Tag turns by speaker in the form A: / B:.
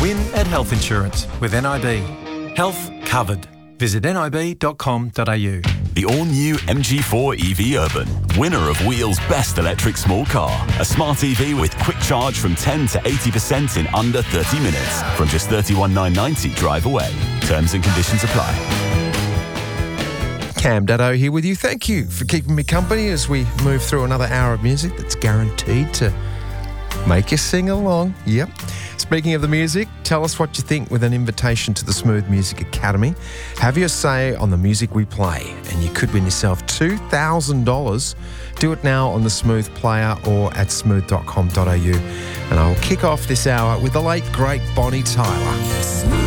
A: Win at Health Insurance with NIB. Health covered. Visit nib.com.au.
B: The all-new MG4 EV Urban, winner of Wheel's Best Electric Small Car. A smart EV with quick charge from 10 to 80% in under 30 minutes. From just $31,990 drive away. Terms and conditions apply.
C: Cam Daddo here with you. Thank you for keeping me company as we move through another hour of music that's guaranteed to make you sing along. Yep. Speaking of the music, tell us what you think with an invitation to the Smooth Music Academy. Have your say on the music we play, and you could win yourself $2,000. Do it now on the Smooth Player or at smooth.com.au. And I will kick off this hour with the late, great Bonnie Tyler.